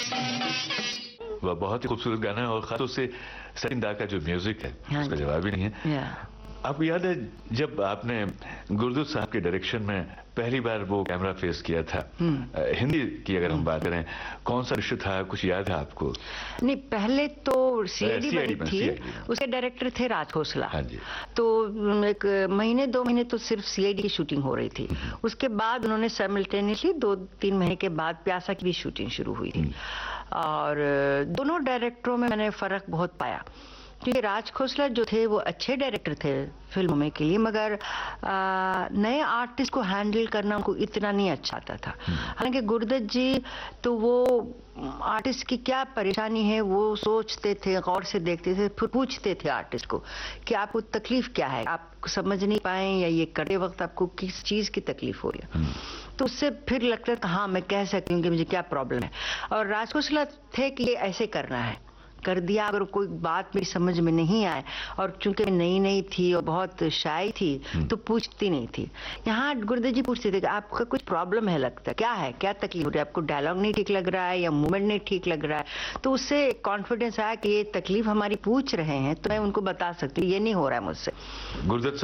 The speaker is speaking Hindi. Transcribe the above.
वह बहुत ही खूबसूरत गाना है और खासतौर से सचिन दा का जो म्यूजिक है हाँ उसका जी। जवाब ही नहीं है। आपको याद है जब आपने गुरदत साहब के डायरेक्शन में पहली बार वो कैमरा फेस किया था, हिंदी की अगर हम बात करें, कौन सा दृश्य था, कुछ याद है आपको? नहीं, पहले तो सीआईडी बनी थी, CID उसके डायरेक्टर थे राज खोसला। हाँ जी। तो एक महीने 2 महीने तो सिर्फ सीआईडी की शूटिंग हो रही थी। उसके बाद उन्होंने साइमल्टेनियसली 2-3 महीने के बाद प्यासा की भी शूटिंग शुरू हुई थी। और दोनों डायरेक्टरों में मैंने फर्क बहुत पाया, क्योंकि राज खोसला जो थे वो अच्छे डायरेक्टर थे फिल्मों में के लिए, मगर नए आर्टिस्ट को हैंडल करना उनको इतना नहीं अच्छा आता था। हालांकि गुरदत जी तो वो आर्टिस्ट की क्या परेशानी है वो सोचते थे, गौर से देखते थे, फिर पूछते थे आर्टिस्ट को कि आपको तकलीफ क्या है, आप समझ नहीं पाए या ये करते वक्त आपको किस चीज की तकलीफ हो रही है। तो उससे फिर लगता था हाँ मैं कह सकती हूँ कि मुझे क्या प्रॉब्लम है। और राज खोसला थे कि ये ऐसे करना है, कर दिया। अगर कोई बात मेरी समझ में नहीं आए, और चूंकि नई नई थी और बहुत शाय थी तो पूछती नहीं थी। यहाँ गुरदत जी पूछते थे कि आपका कुछ प्रॉब्लम है, लगता है क्या है, क्या तकलीफ हो रही है, आपको डायलॉग नहीं ठीक लग रहा है या मूवमेंट नहीं ठीक लग रहा है। तो उससे कॉन्फिडेंस आया कि ये तकलीफ हमारी पूछ रहे हैं तो मैं उनको बता सकती हूँ, ये नहीं हो रहा है मुझसे। गुरदत